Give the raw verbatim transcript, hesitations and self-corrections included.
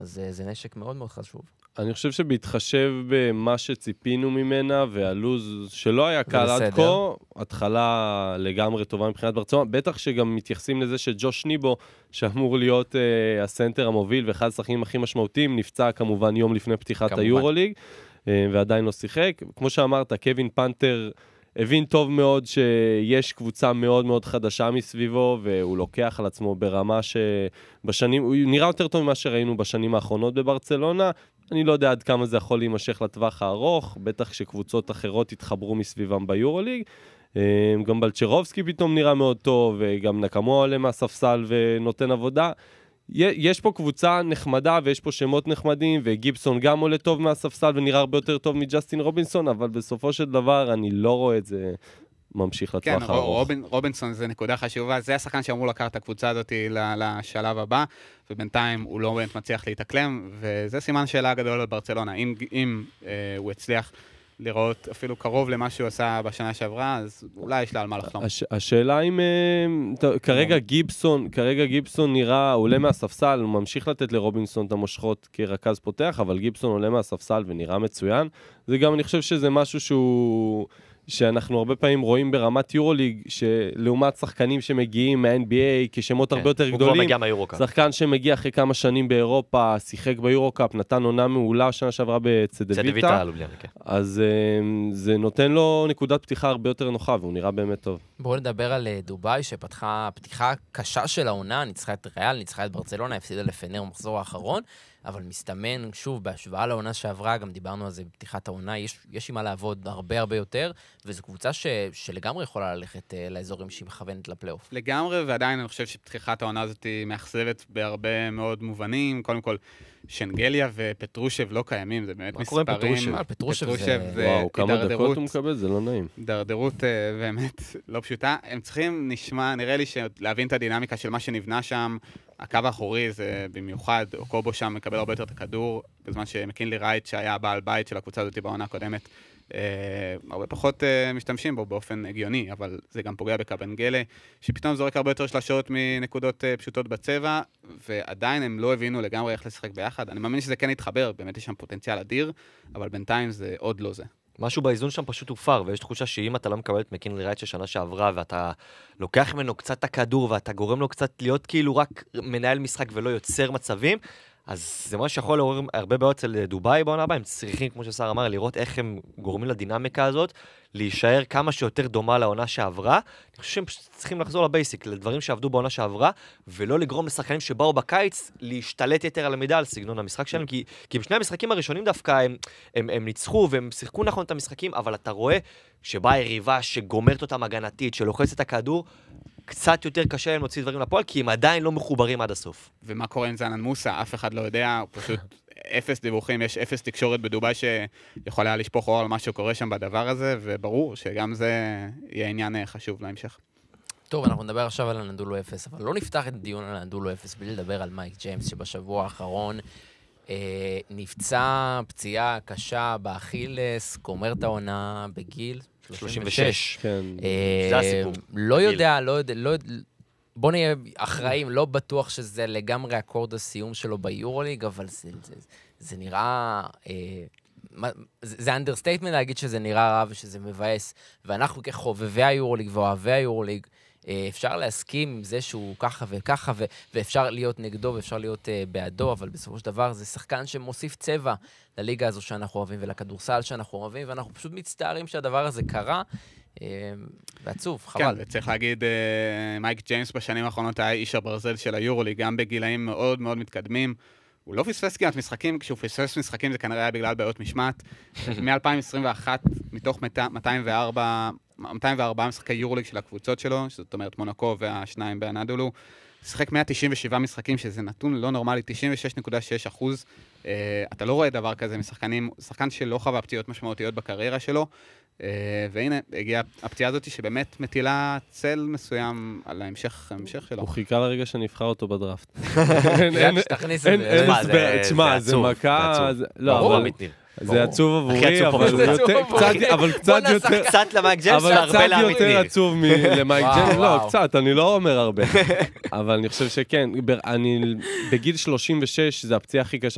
אז זה נשק מאוד מאוד חשוב. אני חושב שבהתחשב במה שציפינו ממנה, והלוז שלא היה קל עד כה, התחלה לגמרי טובה מבחינת ברצלונה, בטח שגם מתייחסים לזה שג'וש ניבו, שאמור להיות uh, הסנטר המוביל, ואחד השחקנים הכי משמעותיים, נפצע כמובן יום לפני פתיחת היורוליג, uh, ועדיין לא שיחק. כמו שאמרת, קווין פנטר הבין טוב מאוד שיש קבוצה מאוד מאוד חדשה מסביבו, והוא לוקח על עצמו ברמה שבשנים, הוא נראה יותר טוב ממה שראינו בשנים האחרונות בברצלונה. אני לא יודע עד כמה זה יכול להימשך לטווח הארוך, בטח שקבוצות אחרות יתחברו מסביבם ביורוליג. גם בלצ'רובסקי פתאום נראה מאוד טוב, וגם נקמו עולה מהספסל ונותן עבודה. יש פה קבוצה נחמדה, ויש פה שמות נחמדים, וגיבסון גם עולה טוב מהספסל, ונראה הרבה יותר טוב מג'סטין רובינסון, אבל בסופו של דבר אני לא רואה את זה ממשיך לטווח כן, הארוך. רובין, רובינסון זה נקודה חשובה, זה השחקן שאמור לקחת את הקבוצה הזאת לשלב הבא, ובינתיים הוא לא באמת מצליח להתאקלם, וזה סימן שאלה גדול בברצלונה. אם, אם אה, הוא הצליח לראות אפילו קרוב למה שהוא עשה בשנה שעברה, אז אולי יש לה על מה לחלום. הש, השאלה אם uh, כרגע גיבסון, כרגע גיבסון נראה, עולה מהספסל, הוא ממשיך לתת לרובינסון את המושכות כרכז פותח, אבל גיבסון עולה מהספסל ונראה מצוין. זה גם, אני חושב שזה משהו שהוא, שאנחנו הרבה פעמים רואים ברמת יורוליג, שלעומת שחקנים שמגיעים מה-אן בי איי כשמות הרבה יותר גדולים, שחקן שמגיע אחרי כמה שנים באירופה, שיחק ביורוקאפ, נתן עונה מעולה שנה שעברה בצדוויטה, אז זה נותן לו נקודת פתיחה הרבה יותר נוחה, והוא נראה באמת טוב. בואו נדבר על דוביי, שפתחה פתיחה קשה של העונה, ניצחה את ריאל, ניצחה את ברצלונה, הפסידה לפנר במחזור האחרון, אבל מסתמן, שוב, בהשוואה לעונה שעברה, גם דיברנו על זה בפתיחת העונה, יש, יש עם מה לעבוד הרבה הרבה יותר, וזו קבוצה ש, שלגמרי יכולה ללכת uh, לאזורים שהיא מכוונת לפלייאוף. לגמרי, ועדיין אני חושב שפתיחת העונה הזאת היא מאכזבת בהרבה מאוד מובנים. קודם כל, שנגליה ופטרושב לא קיימים, זה באמת מספרים. מה קורה עם פטרושב? פטרושב זה... זה... וואו, כמה דקות הוא מקבל, זה לא נעים. דרדרות uh, באמת לא פשוטה. הם צריכים, נשמע, נראה לי שלהבין את הדינמיקה של מה שנבנה שם, הקו האחורי זה במיוחד, או קובו שם מקבל הרבה יותר את הכדור, בזמן שמקינלי רייט, שהיה הבעל בית של הקבוצה הזאת בעונה הקודמת, אה, הרבה פחות אה, משתמשים בו באופן הגיוני, אבל זה גם פוגע בקבנגלה, שפתאום זורק הרבה יותר שלשות מנקודות אה, פשוטות בצבע, ועדיין הם לא הבינו לגמרי איך לשחק ביחד. אני מאמין שזה כן יתחבר, באמת יש שם פוטנציאל אדיר, אבל בינתיים זה עוד לא זה. משהו באיזון שם פשוט הופר, ויש תחושה שאם אתה לא מקבל את מקינלי רייט של שנה שעברה, ואתה לוקח ממנו קצת את הכדור, ואתה גורם לו קצת להיות כאילו רק מנהל משחק ולא יוצר מצבים, אז זה מה שיכול לעורר הרבה בעיות אצל דובאי בעונה הבאה. הם צריכים, כמו ששר אמר, לראות איך הם גורמים לדינמיקה הזאת, להישאר כמה שיותר דומה לעונה שעברה. אני חושב שהם צריכים לחזור לבייסיק, לדברים שעבדו בעונה שעברה, ולא לגרום לשחקנים שבאו בקיץ להשתלט יותר על המידה על סגנון המשחק שלהם, כי, כי בשני המשחקים הראשונים דווקא הם, הם, הם ניצחו והם שיחקו נכון את המשחקים, אבל אתה רואה שבאה יריבה שגומרת אותם הגנתית, שלוחצת את הכדור, קצת יותר קשה להם להוציא דברים לפועל, כי הם עדיין לא מחוברים עד הסוף. ומה קורה עם זנן מוסה? אף אחד לא יודע, הוא פשוט אפס דיווחים, יש אפס תקשורת בדובאי שיכול היה לשפוך אור על מה שקורה שם בדבר הזה, וברור שגם זה יהיה עניין חשוב להמשך. טוב, אנחנו נדבר עכשיו על הנדולו אפס, אבל לא נפתח את הדיון על הנדולו אפס בלי לדבר על מייק ג'יימס, שבשבוע האחרון אה, נפצע פציעה קשה באכילס, גומר את העונה בגיל שלושים ושש. כן. זה הסיפור. לא יודע, לא יודע, לא... בוא נהיה אחראים, לא בטוח שזה לגמרי אקורד הסיום שלו ביורוליג, אבל זה, זה, זה נראה... אה, זה, זה אנדרסטייטמנט להגיד שזה נראה רע ושזה מבאס, ואנחנו כחובבי היורוליג ואוהבי היורוליג, אפשר להסכים עם זה שהוא ככה וככה, ו- ואפשר להיות נגדו ואפשר להיות uh, בעדו, אבל בסופו של דבר זה שחקן שמוסיף צבע לליגה הזו שאנחנו אוהבים ולכדורסל שאנחנו אוהבים, ואנחנו פשוט מצטערים שהדבר הזה קרה, uh, ועצוב, חבל. כן, וצריך להגיד, uh, מייק ג'יימס בשנים האחרונות היה איש הברזל של היורוליג, גם בגילאים מאוד מאוד מתקדמים, הוא לא פספס כמעט משחקים, כשהוא פספס משחקים זה כנראה היה בגלל בעיות משמעת, מ-אלפיים עשרים ואחת מתוך מאתיים וארבע משחקי יורוליג של הקבוצות שלו, זאת אומרת מונקו והשניים באנדולו, שחק מאה תשעים ושבעה משחקים, שזה נתון לא נורמלי, תשעים ושש נקודה שש אחוז. Uh, אתה לא רואה דבר כזה משחקנים, שחקן שלא חווה פציעות משמעותיות בקריירה שלו, uh, והנה, הגיעה הפציעה הזאת שבאמת מטילה צל מסוים על ההמשך, ההמשך שלו. הוא חיכה לרגע שנבחר אותו בדראפט. תכניס את זה. תשמע, זה מכה... ברור, זה עצוב עבורי, אבל קצת יותר... קצת למייק ג'יימס והרבה לאמיתי. אבל קצת יותר עצוב למייק ג'יימס, לא, קצת, אני לא אומר הרבה. אבל אני חושב שכן, בגיל שלושים ושש זה הפציעה הכי קשה